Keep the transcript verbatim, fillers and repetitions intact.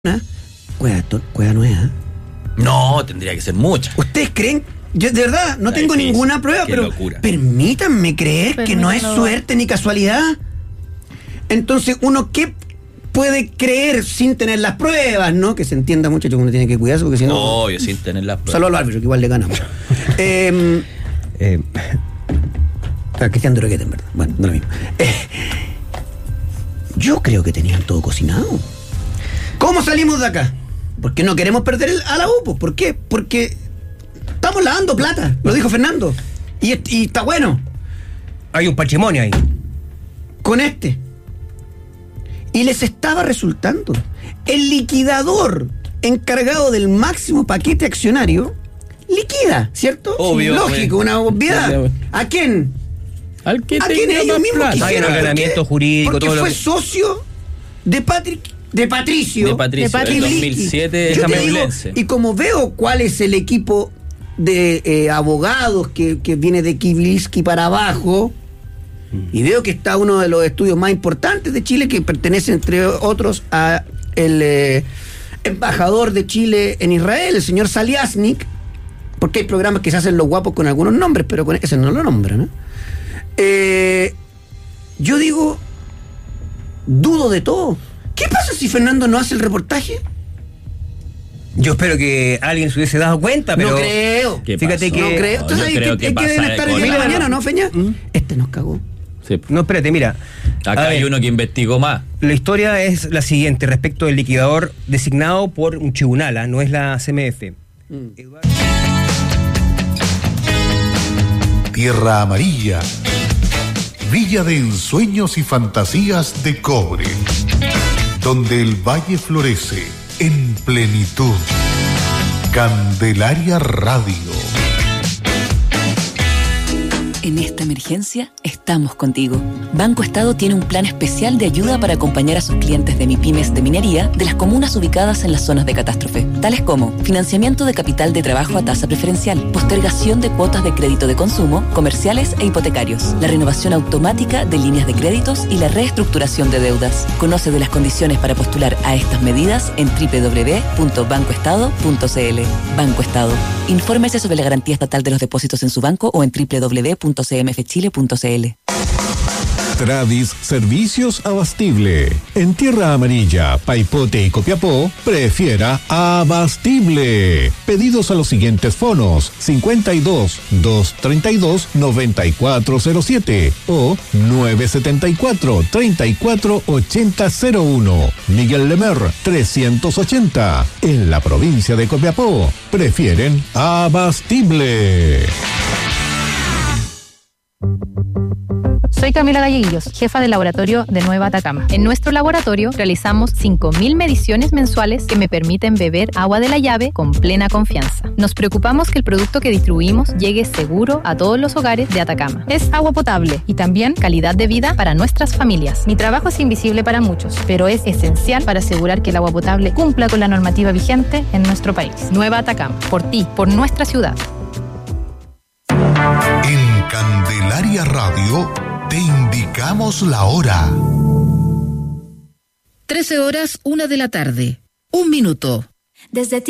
Cueva, cueva nueva. No, tendría que ser mucha. ¿Ustedes creen? Yo de verdad no tengo difícil. ninguna prueba, Qué pero locura. permítanme creer Permítanlo. que no es suerte ni casualidad. Entonces, uno qué puede creer sin tener las pruebas, ¿no? Que se entienda, muchachos, uno tiene que cuidarse porque si no. Obvio, sin tener las pruebas. Saludos a los árbitros, que igual le ganamos. eh, Eh, a Cristian Drogueta, en verdad. Bueno, no lo mismo. Eh, yo creo que tenían todo cocinado. ¿Cómo salimos de acá? Porque no queremos perder el, a la U, pues. ¿Por qué? Porque estamos lavando plata, lo dijo Fernando. Y, y está bueno. hay un patrimonio ahí. Con este. Y les estaba resultando. El liquidador encargado del máximo paquete accionario liquida, ¿cierto? Obvio, Lógico, obvio. una obviedad. Obvio. ¿A quién? Al que ¿A quién tenga ellos más mismos plata. Hay quisieron? un ¿Por qué? ordenamiento jurídico, Porque todo lo fue que- socio de Patrick, de Patricio. De Patricio, De Patricio. del dos mil siete, Yo te digo, Jamailense. y como veo cuál es el equipo de eh, abogados que, que viene de Kibiliski para abajo, y veo que está uno de los estudios más importantes de Chile, que pertenece entre otros a el eh, embajador de Chile en Israel, el señor Saliasnik, porque hay programas que se hacen los guapos con algunos nombres, pero con ese no lo nombran, ¿no? Eh, yo digo, dudo de todo. ¿Qué pasa si Fernando no hace el reportaje? Yo espero que alguien se hubiese dado cuenta, pero. No creo. ¿Qué Fíjate pasó? que- No creo. No, Entonces yo hay creo que, que hay que deben pasa estar de hoy en la cola. mañana, ¿no, Feña? ¿Mm? Este nos cagó. Sí. No, espérate, mira. A Acá hay ver, uno que investigó más. La historia es la siguiente respecto del liquidador designado por un tribunal, ¿ah? No es la C M F. Eduardo- Tierra Amarilla, Villa de ensueños y fantasías de cobre, donde el valle florece en plenitud. Candelaria Radio. En esta emergencia, estamos contigo. Banco Estado tiene un plan especial de ayuda para acompañar a sus clientes de MIPYMES de minería de las comunas ubicadas en las zonas de catástrofe, tales como financiamiento de capital de trabajo a tasa preferencial, postergación de cuotas de crédito de consumo, comerciales e hipotecarios, la renovación automática de líneas de créditos y la reestructuración de deudas. Conoce de las condiciones para postular a estas medidas en doble u doble u doble u punto banco estado punto c l. Banco Estado. Infórmese sobre la garantía estatal de los depósitos en su banco o en doble u doble u doble u punto c m f chile punto c l. Tradis Servicios Abastible. En Tierra Amarilla, Paipote y Copiapó, prefiera Abastible. Pedidos a los siguientes fonos: cincuenta y dos, doscientos treinta y dos, noventa y cuatro cero siete o nueve setenta y cuatro, treinta y cuatro ochenta cero uno. Miguel Lemer, trescientos ochenta. En la provincia de Copiapó, prefieren Abastible. Soy Camila Galleguillos, jefa del laboratorio de Nueva Atacama. En nuestro laboratorio realizamos cinco mil mediciones mensuales que me permiten beber agua de la llave con plena confianza. Nos preocupamos que el producto que distribuimos llegue seguro a todos los hogares de Atacama. Es agua potable y también calidad de vida para nuestras familias. Mi trabajo es invisible para muchos, pero es esencial para asegurar que el agua potable cumpla con la normativa vigente en nuestro país. Nueva Atacama, por ti, por nuestra ciudad. En Candelaria Radio te indicamos la hora. trece horas, una de la tarde. Un minuto. Desde